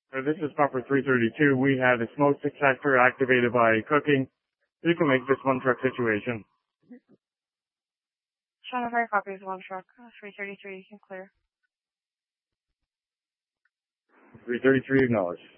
This is Puffer 332. We had a smoke detector activated by cooking. You can make this one truck situation. Channel Fire copies, one truck, 333, you can clear. 333 acknowledged.